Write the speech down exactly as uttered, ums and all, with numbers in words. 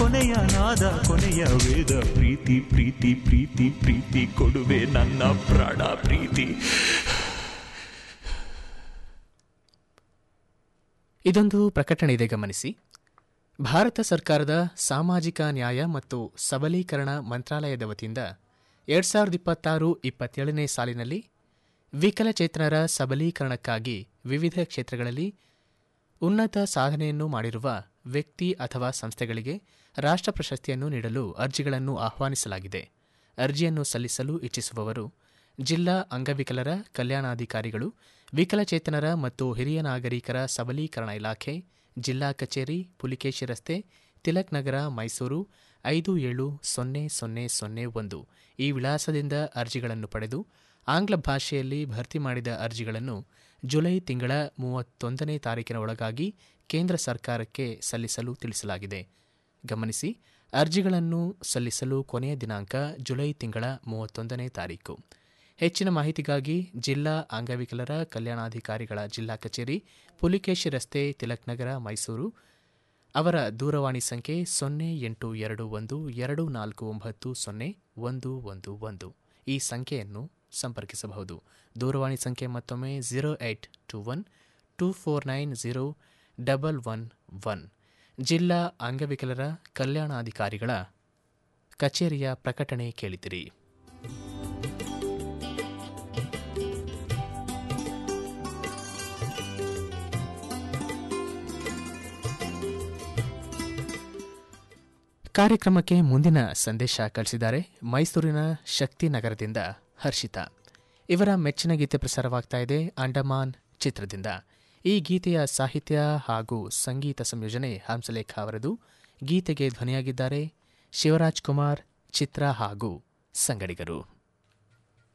ಕೊನೆಯ ನಾದ ಕೊನೆಯ ವೇದ ಪ್ರೀತಿ ಪ್ರೀತಿ ಪ್ರೀತಿ ಪ್ರೀತಿ ಕೊಡುವೆ ನನ್ನ ಪ್ರಾಣ ಪ್ರೀತಿ. ಇದೊಂದು ಪ್ರಕಟಣೆ ಇದೆ, ಗಮನಿಸಿ. ಭಾರತ ಸರ್ಕಾರದ ಸಾಮಾಜಿಕ ನ್ಯಾಯ ಮತ್ತು ಸಬಲೀಕರಣ ಮಂತ್ರಾಲಯದ ವತಿಯಿಂದ ಎರಡು ಸಾವಿರದ ಇಪ್ಪತ್ತಾರು ಇಪ್ಪತ್ತೇಳನೇ ಸಾಲಿನಲ್ಲಿ ವಿಕಲಚೇತನರ ಸಬಲೀಕರಣಕ್ಕಾಗಿ ವಿವಿಧ ಕ್ಷೇತ್ರಗಳಲ್ಲಿ ಉನ್ನತ ಸಾಧನೆಯನ್ನು ಮಾಡಿರುವ ವ್ಯಕ್ತಿ ಅಥವಾ ಸಂಸ್ಥೆಗಳಿಗೆ ರಾಷ್ಟ್ರ ಪ್ರಶಸ್ತಿಯನ್ನು ನೀಡಲು ಅರ್ಜಿಗಳನ್ನು ಆಹ್ವಾನಿಸಲಾಗಿದೆ. ಅರ್ಜಿಯನ್ನು ಸಲ್ಲಿಸಲು ಇಚ್ಛಿಸುವವರು ಜಿಲ್ಲಾ ಅಂಗವಿಕಲರ ಕಲ್ಯಾಣಾಧಿಕಾರಿಗಳು, ವಿಕಲಚೇತನರ ಮತ್ತು ಹಿರಿಯ ನಾಗರಿಕರ ಸಬಲೀಕರಣ ಇಲಾಖೆ, ಜಿಲ್ಲಾ ಕಚೇರಿ, ಪುಲಿಕೇಶಿ ರಸ್ತೆ, ತಿಲಕ್ ನಗರ, ಮೈಸೂರು ಐದು ಏಳು ಸೊನ್ನೆ ಸೊನ್ನೆ ಸೊನ್ನೆ ಒಂದು ಈ ವಿಳಾಸದಿಂದ ಅರ್ಜಿಗಳನ್ನು ಪಡೆದು ಆಂಗ್ಲ ಭಾಷೆಯಲ್ಲಿ ಭರ್ತಿ ಮಾಡಿದ ಅರ್ಜಿಗಳನ್ನು ಜುಲೈ ತಿಂಗಳ ಮೂವತ್ತೊಂದನೇ ತಾರೀಕಿನ ಒಳಗಾಗಿ ಕೇಂದ್ರ ಸರ್ಕಾರಕ್ಕೆ ಸಲ್ಲಿಸಲು ತಿಳಿಸಲಾಗಿದೆ. ಗಮನಿಸಿ, ಅರ್ಜಿಗಳನ್ನು ಸಲ್ಲಿಸಲು ಕೊನೆಯ ದಿನಾಂಕ ಜುಲೈ ತಿಂಗಳ ಮೂವತ್ತೊಂದನೇ ತಾರೀಕು. ಹೆಚ್ಚಿನ ಮಾಹಿತಿಗಾಗಿ ಜಿಲ್ಲಾ ಅಂಗವಿಕಲರ ಕಲ್ಯಾಣಾಧಿಕಾರಿಗಳ ಜಿಲ್ಲಾ ಕಚೇರಿ, ಪುಲಿಕೇಶಿ ರಸ್ತೆ, ತಿಲಕ್ ನಗರ, ಮೈಸೂರು ಅವರ ದೂರವಾಣಿ ಸಂಖ್ಯೆ ಸೊನ್ನೆ ಎಂಟು ಎರಡು ಒಂದು ಎರಡು ನಾಲ್ಕು ಒಂಬತ್ತು ಸೊನ್ನೆ ಒಂದು ಒಂದು ಒಂದು ಈ ಸಂಖ್ಯೆಯನ್ನು ಸಂಪರ್ಕಿಸಬಹುದು. ದೂರವಾಣಿ ಸಂಖ್ಯೆ ಮತ್ತೊಮ್ಮೆ zero eight to one two four nine zero double one one. ಜಿಲ್ಲಾ ಅಂಗವಿಕಲರ ಕಲ್ಯಾಣಾಧಿಕಾರಿಗಳ ಕಚೇರಿಯ ಪ್ರಕಟಣೆ ಕೇಳಿದಿರಿ. ಕಾರ್ಯಕ್ರಮಕ್ಕೆ ಮುಂದಿನ ಸಂದೇಶ ಕಳಿಸಿದ್ದಾರೆ ಮೈಸೂರಿನ ಶಕ್ತಿನಗರದಿಂದ ಹರ್ಷಿತಾ. ಇವರ ಮೆಚ್ಚಿನ ಗೀತೆ ಪ್ರಸಾರವಾಗ್ತಾ ಇದೆ ಅಂಡಮಾನ್ ಚಿತ್ರದಿಂದ. ಈ ಗೀತೆಯ ಸಾಹಿತ್ಯ ಹಾಗೂ ಸಂಗೀತ ಸಂಯೋಜನೆ ಹಂಸಲೇಖ ಅವರದು. ಗೀತೆಗೆ ಧ್ವನಿಯಾಗಿದ್ದಾರೆ ಶಿವರಾಜ್ ಕುಮಾರ್, ಚಿತ್ರ ಹಾಗೂ ಸಂಗಡಿಗರು.